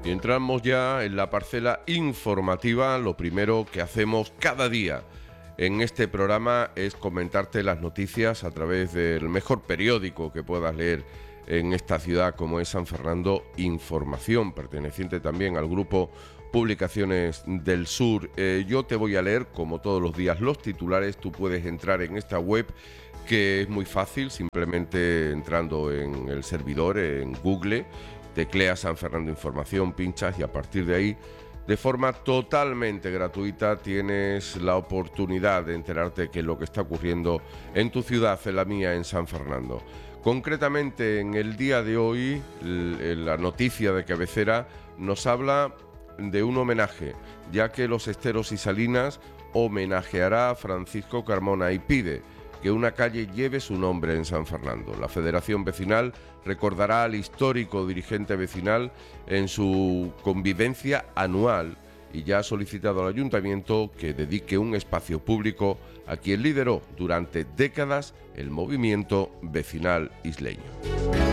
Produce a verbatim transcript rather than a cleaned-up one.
Y entramos ya en la parcela informativa. Lo primero que hacemos cada día en este programa es comentarte las noticias a través del mejor periódico que puedas leer en esta ciudad, como es San Fernando Información, perteneciente también al grupo Publicaciones del Sur. Eh, yo te voy a leer, como todos los días, los titulares. Tú puedes entrar en esta web, que es muy fácil, simplemente entrando en el servidor, en Google, tecleas San Fernando Información, pinchas y a partir de ahí, de forma totalmente gratuita, tienes la oportunidad de enterarte de qué es lo que está ocurriendo en tu ciudad, en la mía, en San Fernando. Concretamente, en el día de hoy, la noticia de cabecera nos habla de un homenaje, ya que Los Esteros y Salinas homenajeará a Francisco Carmona y pide que una calle lleve su nombre en San Fernando. La Federación Vecinal recordará al histórico dirigente vecinal en su convivencia anual y ya ha solicitado al Ayuntamiento que dedique un espacio público a quien lideró durante décadas el movimiento vecinal isleño.